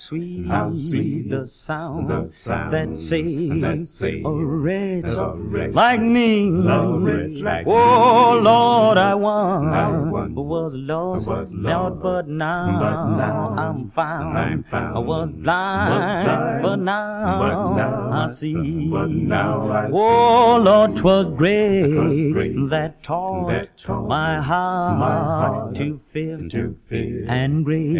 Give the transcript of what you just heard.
Sweet, how sweet the sound that saves saves a wretch a wretch like me. like Oh me. Lord, I I once once was lost, was Lord, lost, but now I'm found. I was blind, but now I see. Oh Lord, 'twas grace that taught my heart to fear, and grace